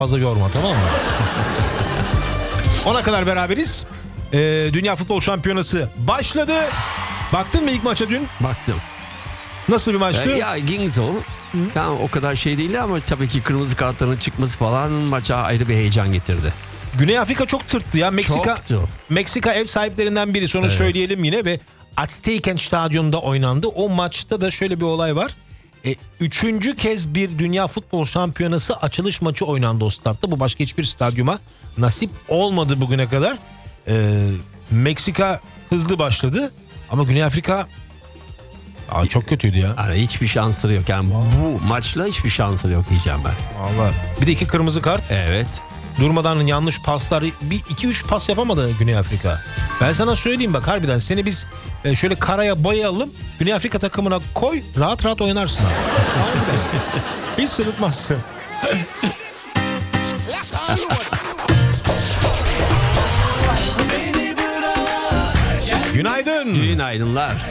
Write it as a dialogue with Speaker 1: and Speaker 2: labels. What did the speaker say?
Speaker 1: fazla yorma, tamam mı? Ona kadar beraberiz. Dünya Futbol Şampiyonası başladı. Baktın mı ilk maça dün?
Speaker 2: Baktım.
Speaker 1: Nasıl bir maçtı?
Speaker 2: Ya Gingzo. Tamam, o kadar şey değil ama tabii ki kırmızı kartların çıkması falan maça ayrı bir heyecan getirdi.
Speaker 1: Güney Afrika çok tırttı ya.
Speaker 2: Çoktu.
Speaker 1: Meksika ev sahiplerinden biri. Sonra söyleyelim yine ve Azteca Stadyum'da oynandı. O maçta da şöyle bir olay var. Üçüncü kez bir Dünya Futbol Şampiyonası açılış maçı oynandı o statta. Bu başka hiçbir stadyuma nasip olmadı bugüne kadar. Meksika hızlı başladı ama Güney Afrika çok kötüydü ya.
Speaker 2: Yani hiçbir şansları yok. Yani bu maçla hiçbir şansları yok diyeceğim ben.
Speaker 1: Vallahi. Bir de 2 kırmızı kart.
Speaker 2: Evet.
Speaker 1: Durmadan yanlış paslar, 2-3 pas yapamadı Güney Afrika. Ben sana söyleyeyim bak, harbiden seni biz şöyle karaya boyayalım, Güney Afrika takımına koy, rahat rahat oynarsın. Hiç sırıtmazsın. Günaydın.
Speaker 2: Günaydınlar.